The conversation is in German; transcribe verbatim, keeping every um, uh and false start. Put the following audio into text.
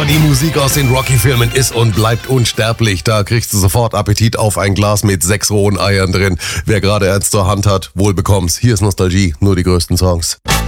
Aber die Musik aus den Rocky-Filmen ist und bleibt unsterblich. Da kriegst du sofort Appetit auf ein Glas mit sechs rohen Eiern drin. Wer gerade Ernst zur Hand hat, wohl bekomm's. Hier ist Nostalgie, nur die größten Songs.